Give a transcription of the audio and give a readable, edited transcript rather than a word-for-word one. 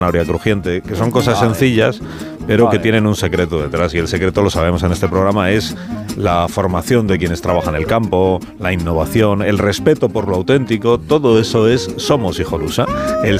zanahoria crujiente, que son cosas sencillas, pero que tienen un secreto detrás, y el secreto, lo sabemos en este programa, es la formación de quienes trabajan en el campo, la innovación, el respeto por lo auténtico. Todo eso es Somos Hijolusa, el